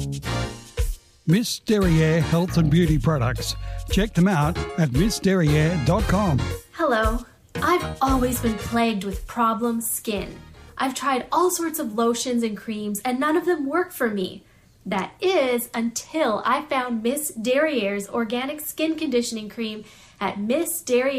Miss Derriere Health and Beauty Products. Check them out at missderriere.com. Hello. I've always been plagued with problem skin. I've tried all sorts of lotions and creams and none of them work for me. That is until I found Miss Derriere's organic skin conditioning cream at Miss Derriere.